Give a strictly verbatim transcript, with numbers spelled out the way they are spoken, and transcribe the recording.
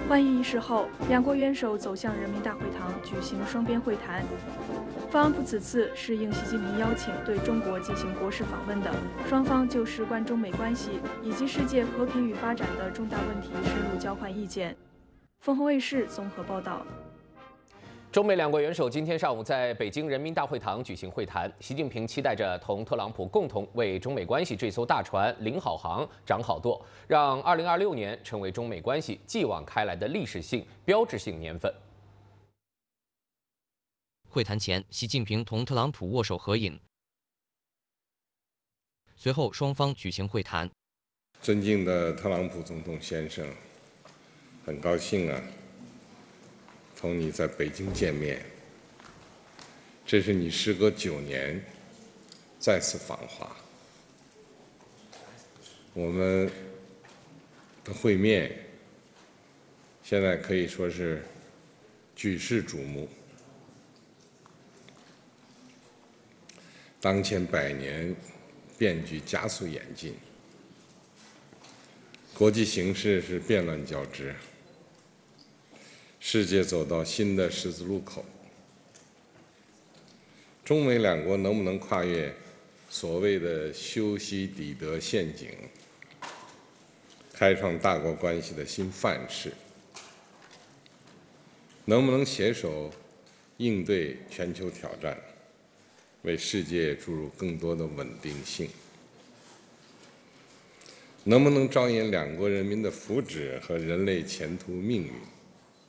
万亿仪式后，两国元首走向人民大会堂举行双边会谈。特朗普此次是应习近平邀请对中国进行国事访问的，双方就事关中美关系以及世界和平与发展的重大问题深入交换意见。凤凰卫视综合报道。 中美两国元首今天上午在北京人民大会堂举行会谈，习近平期待着同特朗普共同为中美关系这艘大船领好航、掌好舵，让二零二六年成为中美关系继往开来的历史性、标志性年份。 会谈前，习近平同特朗普握手合影，随后双方举行会谈。 尊敬的特朗普总统先生，很高兴啊。 同你在北京见面，这是你时隔九年再次访华。我们的会面现在可以说是举世瞩目。当前百年变局加速演进，国际形势是变乱交织。 世界走到新的十字路口，中美两国能不能跨越所谓的修昔底德陷阱，开创大国关系的新范式？能不能携手应对全球挑战，为世界注入更多的稳定性？能不能着眼两国人民的福祉和人类前途命运？